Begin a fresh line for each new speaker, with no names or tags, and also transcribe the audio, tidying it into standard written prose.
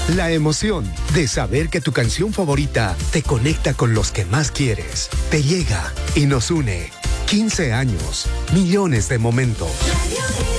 La emoción de saber que tu canción favorita te conecta con los que más quieres, te llega y nos une. 15 años, millones de momentos.
Radio